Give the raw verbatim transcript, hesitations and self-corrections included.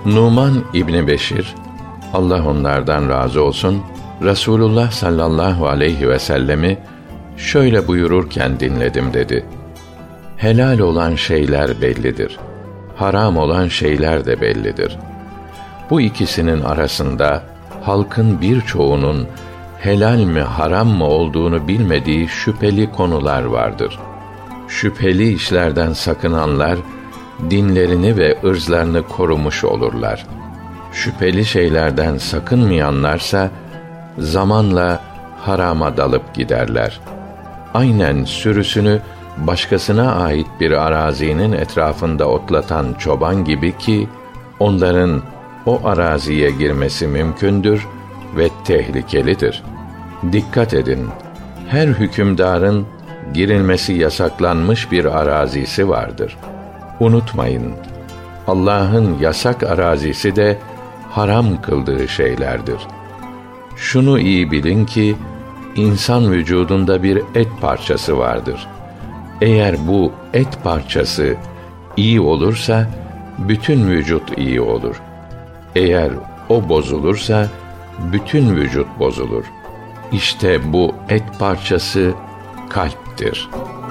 Numan İbni Beşir, Allah onlardan razı olsun, Resulullah sallallahu aleyhi ve sellemi şöyle buyururken dinledim dedi. Helal olan şeyler bellidir. Haram olan şeyler de bellidir. Bu ikisinin arasında halkın birçoğunun helal mi haram mı olduğunu bilmediği şüpheli konular vardır. Şüpheli işlerden sakınanlar dinlerini ve ırzlarını korumuş olurlar. Şüpheli şeylerden sakınmayanlarsa zamanla harama dalıp giderler. Aynen sürüsünü başkasına ait bir arazinin etrafında otlatan çoban gibi ki onların o araziye girmesi mümkündür ve tehlikelidir. Dikkat edin, her hükümdarın girilmesi yasaklanmış bir arazisi vardır. Unutmayın, Allah'ın yasak arazisi de haram kıldığı şeylerdir. Şunu iyi bilin ki, insan vücudunda bir et parçası vardır. Eğer bu et parçası iyi olursa, bütün vücut iyi olur. Eğer o bozulursa, bütün vücut bozulur. İşte bu et parçası kalptir.